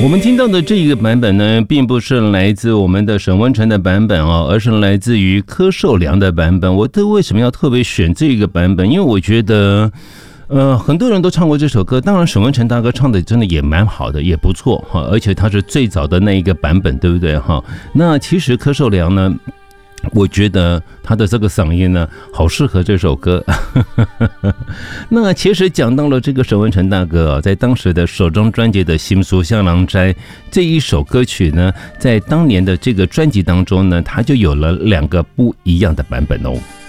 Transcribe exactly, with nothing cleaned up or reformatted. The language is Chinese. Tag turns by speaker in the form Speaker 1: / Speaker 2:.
Speaker 1: 我们听到的这一个版本呢，并不是来自我们的沈文程的版本哦，而是来自于柯受良的版本。我为什么要特别选这个版本？因为我觉得呃，很多人都唱过这首歌，当然沈文程大哥唱的真的也蛮好的，也不错哈，而且他是最早的那一个版本，对不对哈？那其实柯受良呢，我觉得他的这个嗓音呢，好适合这首歌。那其实讲到了这个沈文程大哥啊，在当时的首张专辑的《心俗香囊斋》这一首歌曲呢，在当年的这个专辑当中呢，他就有了两个不一样的版本哦。